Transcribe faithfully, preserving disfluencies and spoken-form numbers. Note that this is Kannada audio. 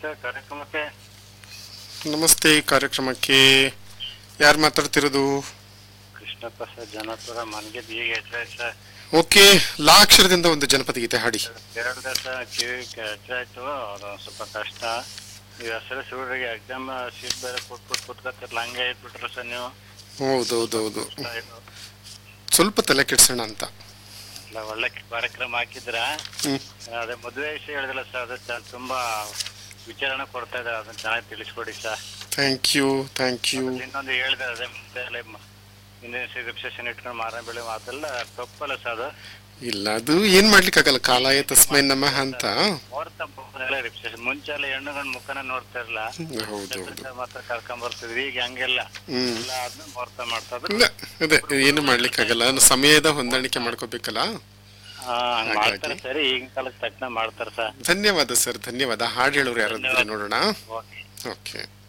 ಸರ್ ಕಾರ್ಯಕ್ರಮಕ್ಕೆ. ನಮಸ್ತೆ. ಕಾರ್ಯಕ್ರಮಕ್ಕೆ ಯಾರು ಮಾತಾಡ್ತಿರೋದು? ಕೃಷ್ಣಪ್ಪ ಸರ್, ಜನಪದ ಮನೆಗೆ ಈಗ ಹೆಚ್ಚಾಯ್ತು ಸರ್. ಓಕೆ, ಲಾ ಅಕ್ಷರದಿಂದ ಒಂದು ಜನಪದ ಗೀತೆ ಹಾಡಿ. ಎರಡು ದಿವಸ ಕಿವಿ ಹೆಚ್ಚಾಯ್ತು, ಅದು ಸ್ವಲ್ಪ ಕಷ್ಟ. ಈ ಹೆಸರು ಶಿವರಿಗೆ ಎಕ್ಸಾಮ್ ಸೀಟ್ ಬೇರೆ ಕೊಟ್ಬಿಟ್ಟು ಕುತ್ಕೊತಿರ್ಲ, ಹಂಗೆ ಇಟ್ಬಿಟ್ರು ಸರ್ ನೀವು. ಹೌದೌದೌದು, ಸ್ವಲ್ಪ ತಲೆ ಕೆಡ್ಸೋಣ ಅಂತ. ಇಲ್ಲ, ಒಳ್ಳೆ ಕಾರ್ಯಕ್ರಮ ಹಾಕಿದ್ರ. ಅದೇ ಮದುವೆ ವಿಷಯ ಹೇಳಿದಿಲ್ಲ ಸರ್, ಅದು ತುಂಬಾ ವಿಚಾರಣೆ ಕೊಡ್ತಾ ಇದ್ದಾರೆ, ಅದನ್ನ ಚೆನ್ನಾಗಿ ತಿಳಿಸ್ಕೊಡಿ sir. Thank you thank you. ಇನ್ನೊಂದು ಹೇಳಿದೆ, ಅದೇ ಹಿಂದಿನ ರಿಸೆಪ್ಷನ್ ಇಟ್ಕೊಂಡು ಮಾರ ಬೆಳೆ ಮಾತೆಲ್ಲ ತಪ್ಪಲ್ಲ ಸರ್ ಅದು. ಇಲ್ಲ, ಅದು ಏನ್ ಮಾಡ್ಲಿಕ್ಕೆ ಆಗಲ್ಲ, ಕಾಲಾಯ ತಸ್ಮೈ ನಮಃ ಅಂತ. ರಿಸೆಪ್ಷನ್ ಮುಂಚೆ ಎಲ್ಲ ಹೆಣ್ಣುಗಂಡ್ ಮುಖನ ನೋಡ್ತಾ ಇರಲ್ಲ, ಹೌದೌದು, ಮಾತ್ರ ಕರ್ಕೊಂಡ್ ಬರ್ತಿದ್ವಿ. ಈಗ ಹಂಗೆಲ್ಲ ಎಲ್ಲ ಅದನ್ನ ಮುಹೂರ್ತ ಮಾಡ್ತಾ ಇಲ್ಲ ಅದೇ ಏನು ಮಾಡ್ಲಿಕ್ಕೆ ಆಗಲ್ಲ, ಸಮಯದ ಹೊಂದಾಣಿಕೆ ಮಾಡ್ಕೋಬೇಕಲ್ಲ. ಮಾಡ್ತಾರೆ ಸರಿ, ಈಗಿನ ಕಾಲಕ್ಕೆ ತಕ್ಷಣ ಮಾಡ್ತಾರೆ ಸರ್. ಧನ್ಯವಾದ ಸರ್, ಧನ್ಯವಾದ. ಹಾಡು ಹೇಳೋರು ಯಾರಾದ್ರೂ ನೋಡೋಣ. ಓಕೆ.